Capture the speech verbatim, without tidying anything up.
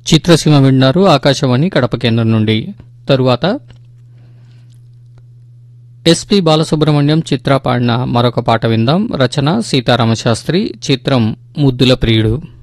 చిత్రసీమ విన్నారు ఆకాశవాణి కడప కేంద్రం నుండి. తరువాత ఎస్పి బాలసుబ్రహ్మణ్యం చిత్ర పాడిన మరొక పాట విందాం. రచన సీతారామశాస్త్రి, చిత్రం ముద్దుల ప్రియుడు.